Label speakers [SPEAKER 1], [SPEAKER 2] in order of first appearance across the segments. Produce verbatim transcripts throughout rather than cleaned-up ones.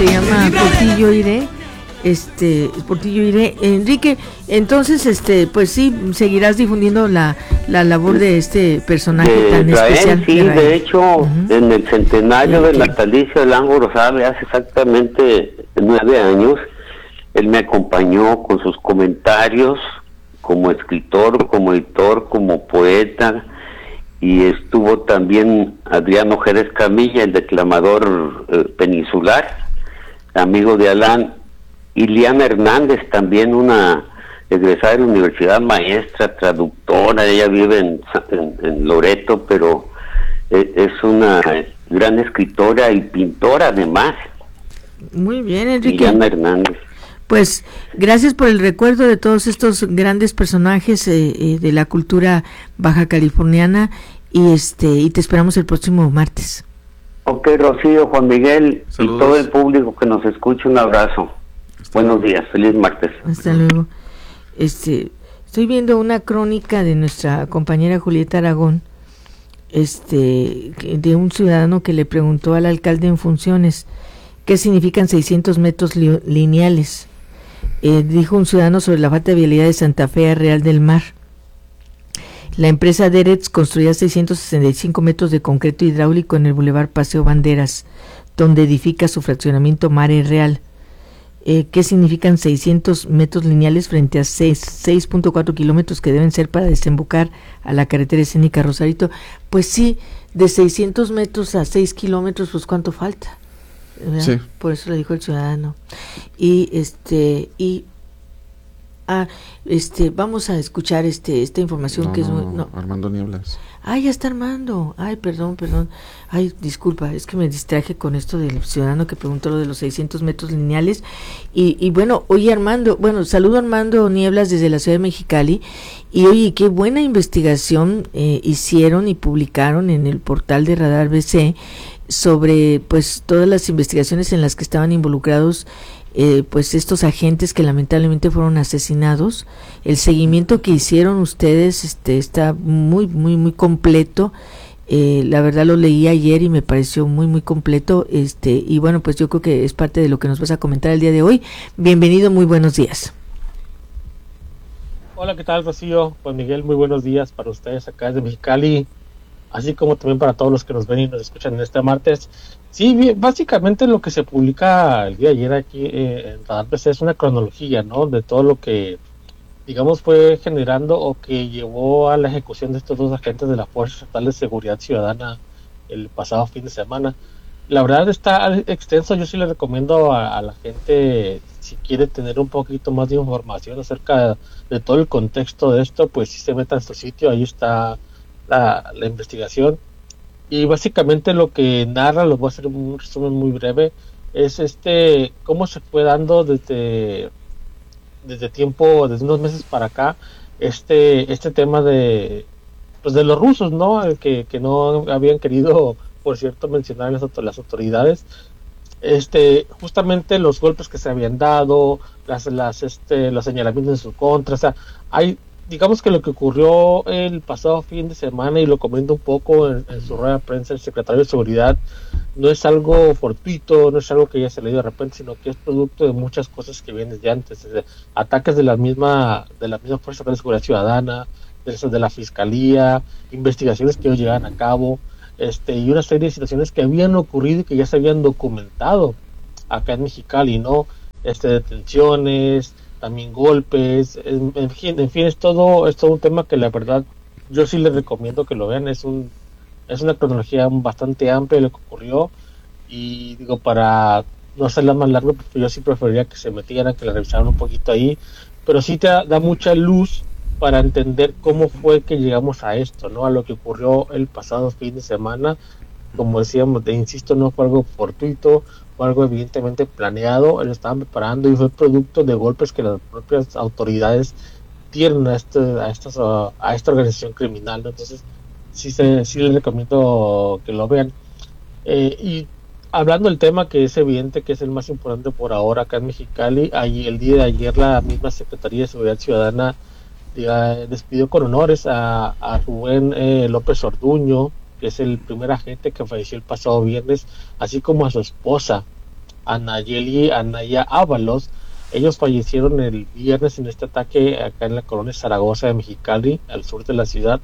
[SPEAKER 1] se llama Portillo Iré. Este, Portillo Iré. Enrique, entonces, este, pues sí, seguirás difundiendo la, la labor de este personaje de tan
[SPEAKER 2] Israel,
[SPEAKER 1] especial.
[SPEAKER 2] sí, de, de hecho, uh-huh. en el centenario
[SPEAKER 1] okay.
[SPEAKER 2] del natalicio del Lango Rosales, hace exactamente nueve años, él me acompañó con sus comentarios como escritor, como editor, como poeta, y estuvo también Adriano Jerez Camilla, el declamador eh, peninsular, amigo de Alan, y Liana Hernández, también una egresada de la universidad, maestra, traductora. Ella vive en, en, en Loreto, pero es, es una gran escritora y pintora además.
[SPEAKER 1] Muy bien, Enrique.
[SPEAKER 2] Liana Hernández.
[SPEAKER 1] Pues gracias por el recuerdo de todos estos grandes personajes eh, eh, de la cultura baja californiana, y este y te esperamos el próximo martes.
[SPEAKER 2] Ok, Rocío, Juan Miguel,
[SPEAKER 3] saludos.
[SPEAKER 2] Y todo el público que nos escucha, un abrazo. Hasta Buenos luego. días, feliz martes.
[SPEAKER 1] Hasta luego. Este, estoy viendo una crónica de nuestra compañera Julieta Aragón, este, de un ciudadano que le preguntó al alcalde en funciones qué significan seiscientos metros li- lineales. Eh, dijo un ciudadano sobre la falta de vialidad de Santa Fe a Real del Mar. La empresa Deretz construía seiscientos sesenta y cinco metros de concreto hidráulico en el Boulevard Paseo Banderas, donde edifica su fraccionamiento Mare Real. Eh, ¿Qué significan seiscientos metros lineales frente a seis punto cuatro kilómetros que deben ser para desembocar a la carretera escénica Rosarito? Pues sí, de seiscientos metros a seis kilómetros, pues ¿cuánto falta?
[SPEAKER 3] Sí.
[SPEAKER 1] Por eso le dijo el ciudadano. Y este y ah, este vamos a escuchar este esta información
[SPEAKER 3] no,
[SPEAKER 1] que
[SPEAKER 3] no,
[SPEAKER 1] es muy, no.
[SPEAKER 3] Armando Nieblas.
[SPEAKER 1] Ah, ya está Armando. Ay, perdón, perdón. Ay, disculpa, es que me distraje con esto del ciudadano que preguntó lo de los seiscientos metros lineales. Y, y bueno, oye Armando, bueno, saludo a Armando Nieblas desde la ciudad de Mexicali. Y oye, qué buena investigación eh, hicieron y publicaron en el portal de Radar B C sobre pues todas las investigaciones en las que estaban involucrados eh, pues estos agentes que lamentablemente fueron asesinados. El seguimiento que hicieron ustedes este está muy muy muy completo. Eh, la verdad lo leí ayer y me pareció muy muy completo, este y bueno, pues yo creo que es parte de lo que nos vas a comentar el día de hoy. Bienvenido, muy buenos días.
[SPEAKER 4] Hola, ¿qué tal, Rocío? Pues Miguel, muy buenos días para ustedes acá desde Mexicali, así como también para todos los que nos ven y nos escuchan en este martes. Sí, bien, básicamente lo que se publica el día de ayer aquí eh, en Radar P C es una cronología, ¿no? De todo lo que, digamos, fue generando o que llevó a la ejecución de estos dos agentes de la Fuerza Estatal de Seguridad Ciudadana el pasado fin de semana. La verdad está extenso. Yo sí le recomiendo a, a la gente, si quiere tener un poquito más de información acerca de todo el contexto de esto, pues si se meta en su sitio, ahí está La, la investigación. Y básicamente lo que narra, lo voy a hacer un resumen muy breve, es este cómo se fue dando desde desde tiempo, desde unos meses para acá, este este tema de pues de los rusos, ¿no? Que, que no habían querido, por cierto, mencionar las, las autoridades, este justamente los golpes que se habían dado, las las este los señalamientos en su contra. O sea, hay, digamos que lo que ocurrió el pasado fin de semana, y lo comento un poco en, en su rueda de prensa el secretario de Seguridad, no es algo fortuito, no es algo que ya se le dio de repente, sino que es producto de muchas cosas que vienen de antes, desde ataques de la misma de la misma Fuerza de Seguridad Ciudadana, de, de la Fiscalía, investigaciones que ellos llevan a cabo, este y una serie de situaciones que habían ocurrido y que ya se habían documentado acá en Mexicali, ¿no? Este, detenciones, también golpes, en, en fin, en fin, es todo, es todo un tema que la verdad yo sí les recomiendo que lo vean. Es un es una cronología bastante amplia de lo que ocurrió, y digo, para no hacerla más larga, porque yo sí preferiría que se metieran, que la revisaran un poquito ahí, pero sí te da, da mucha luz para entender cómo fue que llegamos a esto, ¿no? A lo que ocurrió el pasado fin de semana. Como decíamos, te insisto, no fue algo fortuito, fue algo evidentemente planeado, lo estaban preparando, y fue producto de golpes que las propias autoridades tienen a este, a estas a esta organización criminal, ¿no? Entonces sí se, sí les recomiendo que lo vean. Eh, y hablando del tema que es evidente que es el más importante por ahora acá en Mexicali, ahí, el día de ayer la misma Secretaría de Seguridad Ciudadana diga, despidió con honores a, a Rubén eh, López Orduño, que es el primer agente que falleció el pasado viernes, así como a su esposa, a Nayeli Anaya Ábalos. Ellos fallecieron el viernes en este ataque acá en la colonia Zaragoza de Mexicali, al sur de la ciudad.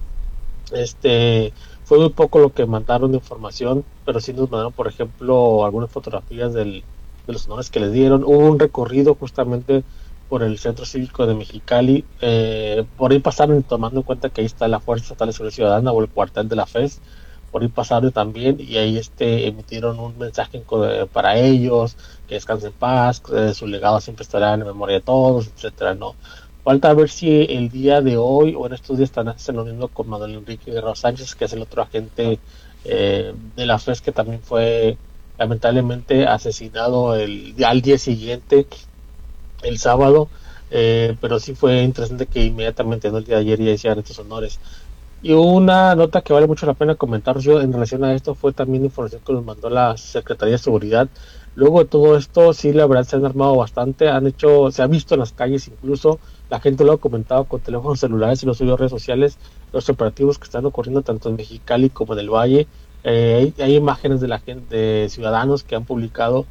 [SPEAKER 4] Este fue muy poco lo que mandaron de información, pero sí nos mandaron, por ejemplo, algunas fotografías del, de los honores que les dieron. Hubo un recorrido justamente por el centro cívico de Mexicali, eh, por ahí pasaron, tomando en cuenta que ahí está la Fuerza Estatal de Seguridad Ciudadana o el cuartel de la F E S, por ahí pasaron también, y ahí este emitieron un mensaje para ellos, que descansen en paz, que su legado siempre estará en la memoria de todos, etcétera, ¿no? Falta ver si el día de hoy o en estos días están haciendo lo mismo con Manuel Enrique Guerrero Sánchez, que es el otro agente eh, de la F E S que también fue lamentablemente asesinado el, al día siguiente, el sábado, eh, pero sí fue interesante que inmediatamente, ¿no?, el día de ayer ya hicieran estos honores. Y una nota que vale mucho la pena comentar yo en relación a esto fue también información que nos mandó la Secretaría de Seguridad. Luego de todo esto, sí, la verdad se han armado bastante, han hecho, se ha visto en las calles incluso, la gente lo ha comentado con teléfonos celulares y los subido a redes sociales, los operativos que están ocurriendo tanto en Mexicali como en el Valle. Eh, hay, hay imágenes de la gente, de ciudadanos que han publicado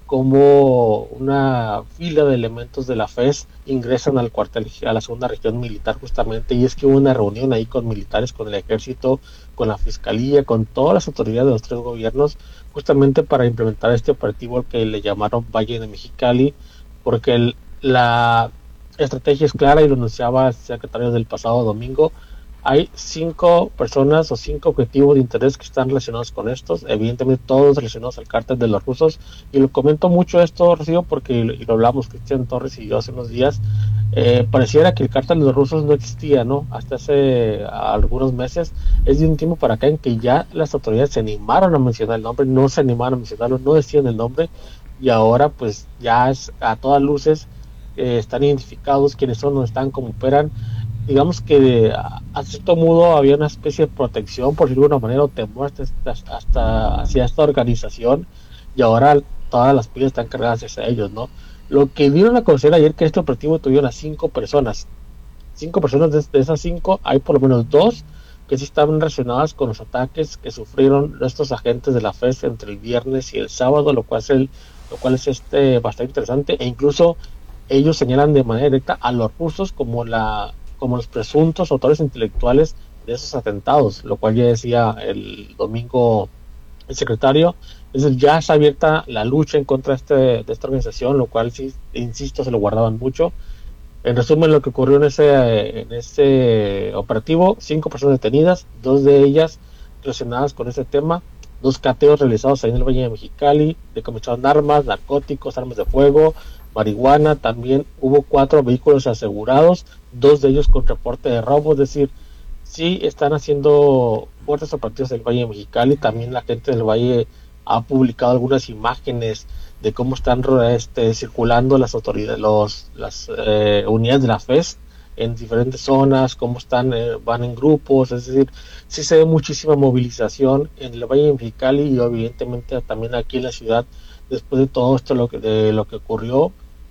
[SPEAKER 4] como una fila de elementos de la F E S ingresan al cuartel, a la segunda región militar justamente, y es que hubo una reunión ahí con militares, con el ejército, con la fiscalía, con todas las autoridades de los tres gobiernos, justamente para implementar este operativo al que le llamaron Valle de Mexicali, porque el, la estrategia es clara y lo anunciaba el secretario del pasado domingo. Hay cinco personas o cinco objetivos de interés que están relacionados con estos, evidentemente todos relacionados al cártel de los rusos, y lo comento mucho esto, Rocío, porque y lo hablamos Cristian Torres y yo hace unos días. Eh, pareciera que el cártel de los rusos no existía, ¿no? Hasta hace algunos meses. Es de un tiempo para acá en que ya las autoridades se animaron a mencionar el nombre, no se animaron a mencionarlo, no decían el nombre, y ahora pues ya es a todas luces, eh, están identificados quiénes son, dónde están, cómo operan. Digamos que a cierto modo había una especie de protección, por decirlo de alguna manera, o temor hasta, hasta hacia esta organización, y ahora todas las pilas están cargadas hacia ellos, ¿no? Lo que dieron a conocer ayer que este operativo tuvieron a cinco personas. Cinco personas, de, de esas cinco, hay por lo menos dos que sí estaban relacionadas con los ataques que sufrieron estos agentes de la F E S entre el viernes y el sábado, lo cual es, el, lo cual es este bastante interesante, e incluso ellos señalan de manera directa a los rusos como la como los presuntos autores intelectuales de esos atentados, lo cual ya decía el domingo el secretario. Entonces ya está abierta la lucha en contra de, este, de esta organización, lo cual sí, insisto, se lo guardaban mucho. En resumen, lo que ocurrió en ese, en ese operativo: cinco personas detenidas, dos de ellas relacionadas con ese tema, dos cateos realizados ahí en el Valle de Mexicali, decomisaron armas, narcóticos, armas de fuego, marihuana. También hubo cuatro vehículos asegurados, dos de ellos con reporte de robo. Es decir, sí están haciendo fuertes operativos del Valle de Mexicali. También la gente del Valle ha publicado algunas imágenes de cómo están este, circulando las autoridades, los, las eh, unidades de la F E S en diferentes zonas, cómo están, eh, van en grupos. Es decir, sí se ve muchísima movilización en el Valle de Mexicali y evidentemente también aquí en la ciudad después de todo esto lo que, de lo que ocurrió,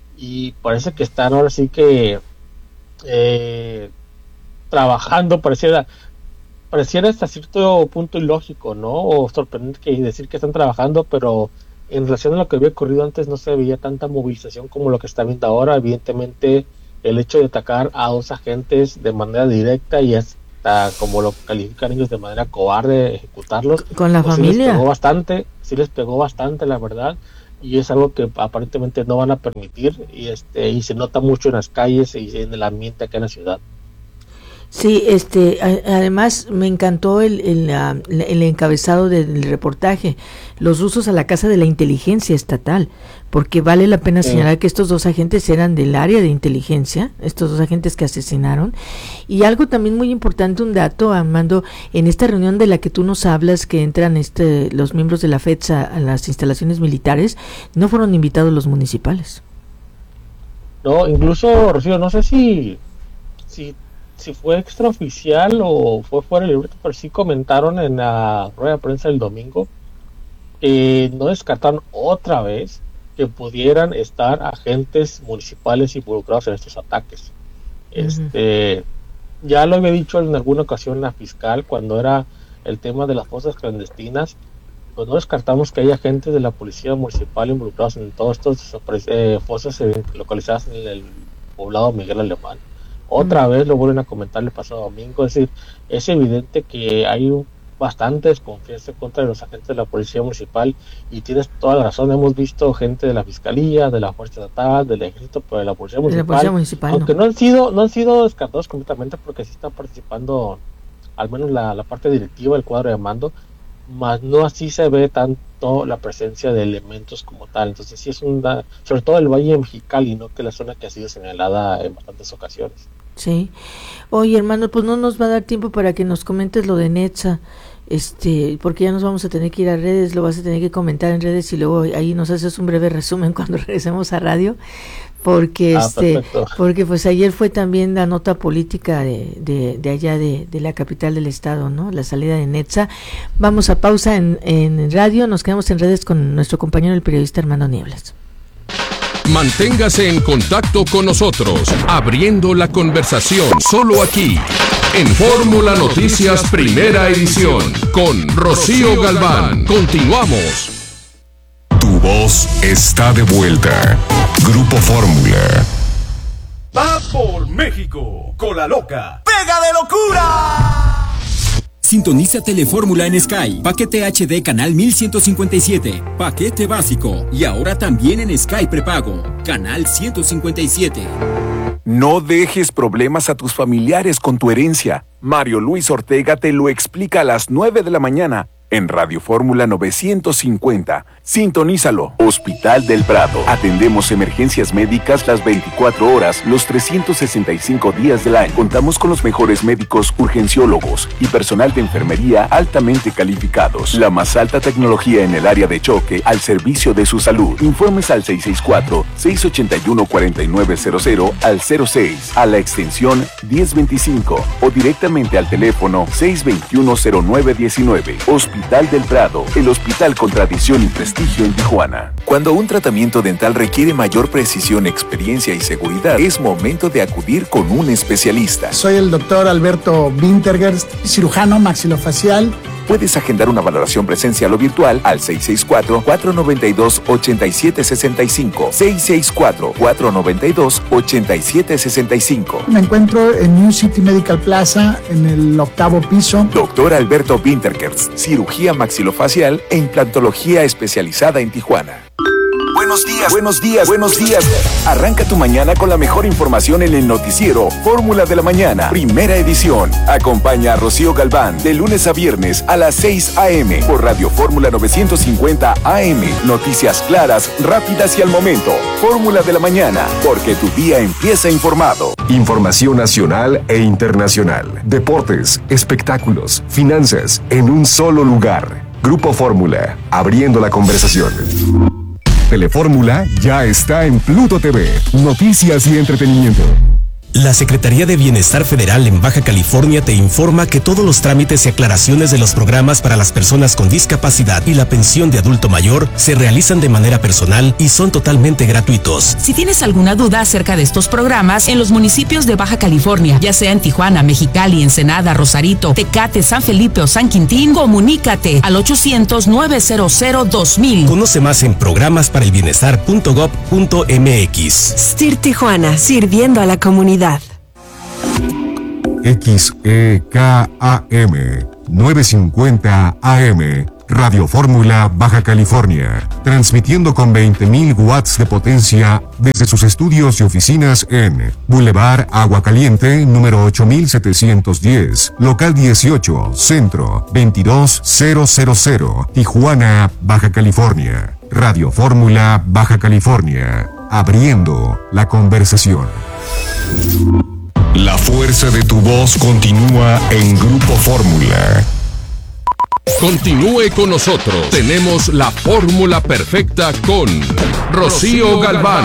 [SPEAKER 4] y parece que están ahora sí que eh, trabajando. Pareciera pareciera hasta cierto punto ilógico, ¿no? O sorprendente que decir que están trabajando, pero en relación a lo que había ocurrido antes no se veía tanta movilización como lo que está viendo ahora. Evidentemente el hecho de atacar a dos agentes de manera directa y hasta, como lo califican ellos, de manera cobarde, ejecutarlos
[SPEAKER 1] con la
[SPEAKER 4] pues
[SPEAKER 1] familia,
[SPEAKER 4] sí les pegó bastante, sí les pegó bastante, la verdad, y es algo que aparentemente no van a permitir, y este y se nota mucho en las calles y en el ambiente acá en la ciudad.
[SPEAKER 1] Sí, este, a, además me encantó el, el, el, el encabezado del reportaje, los rusos a la casa de la inteligencia estatal, porque vale la pena sí. señalar que estos dos agentes eran del área de inteligencia, estos dos agentes que asesinaron. Y algo también muy importante, un dato, Armando, en esta reunión de la que tú nos hablas, que entran este los miembros de la F E S a, a las instalaciones militares, no fueron invitados los municipales.
[SPEAKER 4] No, incluso, Rocío, no sé si si si fue extraoficial o fue fuera del libreto, pero sí comentaron en la rueda de prensa del domingo que no descartaron otra vez que pudieran estar agentes municipales involucrados en estos ataques. Uh-huh. Este, ya lo había dicho en alguna ocasión la fiscal cuando era el tema de las fosas clandestinas, pues no descartamos que haya gente de la policía municipal involucrados en todos estos eh, fosas localizadas en el poblado Miguel Alemán. Otra uh-huh. vez lo vuelven a comentar el pasado domingo, es decir, es evidente que hay un, bastante desconfianza contra los agentes de la policía municipal, y tienes toda la razón. Hemos visto gente de la fiscalía, de la fuerza estatal, del ejército, pero de la policía municipal,
[SPEAKER 1] la policía municipal
[SPEAKER 4] aunque
[SPEAKER 1] no.
[SPEAKER 4] no han sido no han sido descartados completamente, porque sí están participando al menos la, la parte directiva, el cuadro de mando, más no así se ve tanto la presencia de elementos como tal. Entonces sí es una, sobre todo el Valle de Mexicali, ¿no?, que es la zona que ha sido señalada en bastantes ocasiones.
[SPEAKER 1] Sí. Oye, hermano, pues no nos va a dar tiempo para que nos comentes lo de Netza, este, porque ya nos vamos a tener que ir a redes, lo vas a tener que comentar en redes y luego ahí nos haces un breve resumen cuando regresemos a radio, porque ah, este, perfecto. porque pues ayer fue también la nota política de, de, de allá de, de la capital del estado, ¿no?, la salida de Netza. Vamos a pausa en, en radio, nos quedamos en redes con nuestro compañero el periodista Armando Nieblas.
[SPEAKER 3] Manténgase en contacto con nosotros, abriendo la conversación, solo aquí, en Fórmula Noticias Primera Edición, con Rocío Galván. Continuamos.
[SPEAKER 5] Tu voz está de vuelta. Grupo Fórmula.
[SPEAKER 6] Va por México, con la loca. ¡Pega de locura!
[SPEAKER 7] Sintoniza Telefórmula en Sky, paquete H D canal mil ciento cincuenta y siete, paquete básico, y ahora también en Sky prepago, canal ciento cincuenta y siete.
[SPEAKER 8] No dejes problemas a tus familiares con tu herencia. Mario Luis Ortega te lo explica a las nueve de la mañana en Radio Fórmula novecientos cincuenta. Sintonízalo. Hospital del Prado. Atendemos emergencias médicas las veinticuatro horas, los trescientos sesenta y cinco días del año. Contamos con los mejores médicos urgenciólogos y personal de enfermería altamente calificados. La más alta tecnología en el área de choque al servicio de su salud. Informes al seis seis cuatro, seis ocho uno, cuatro nueve cero cero al cero seis, a la extensión diez veinticinco o directamente al teléfono seis dos uno, cero nueve uno nueve. Hospital del Prado, el hospital con tradición y prestigio en Tijuana. Cuando un tratamiento dental requiere mayor precisión, experiencia y seguridad, es momento de acudir con un especialista.
[SPEAKER 9] Soy el doctor Alberto Wintergerst, cirujano maxilofacial.
[SPEAKER 8] Puedes agendar una valoración presencial o virtual al seis seis cuatro, cuatro nueve dos, ocho siete seis cinco, seis seis cuatro, cuatro nueve dos, ocho siete seis cinco.
[SPEAKER 9] Me encuentro en New City Medical Plaza, en el octavo piso.
[SPEAKER 8] Doctor Alberto Wintergerst, cirugía maxilofacial e implantología especializada en Tijuana. Buenos días, buenos días, buenos días. Arranca tu mañana con la mejor información en el noticiero Fórmula de la Mañana, primera edición. Acompaña a Rocío Galván de lunes a viernes a las seis a.m. por Radio Fórmula novecientos cincuenta A M. Noticias claras, rápidas y al momento. Fórmula de la Mañana, porque tu día empieza informado.
[SPEAKER 5] Información nacional e internacional. Deportes, espectáculos, finanzas, en un solo lugar. Grupo Fórmula, abriendo la conversación. Telefórmula ya está en Pluto T V. Noticias y entretenimiento.
[SPEAKER 10] La Secretaría de Bienestar Federal en Baja California te informa que todos los trámites y aclaraciones de los programas para las personas con discapacidad y la pensión de adulto mayor se realizan de manera personal y son totalmente gratuitos.
[SPEAKER 11] Si tienes alguna duda acerca de estos programas en los municipios de Baja California, ya sea en Tijuana, Mexicali, Ensenada, Rosarito, Tecate, San Felipe o San Quintín, comunícate al ochocientos, nueve cero cero, dos mil.
[SPEAKER 10] Conoce más en programas para el bienestar punto gov punto m x.
[SPEAKER 12] S T I R Tijuana, sirviendo a la comunidad.
[SPEAKER 5] X E K A M novecientos cincuenta A M, Radio Fórmula Baja California, transmitiendo con veinte mil watts de potencia desde sus estudios y oficinas en Boulevard Agua Caliente, número ocho mil setecientos diez, local dieciocho, centro, veintidós mil, Tijuana, Baja California. Radio Fórmula Baja California, abriendo la conversación. La fuerza de tu voz continúa en Grupo Fórmula.
[SPEAKER 3] Continúe con nosotros. Tenemos la fórmula perfecta con Rocío Galván.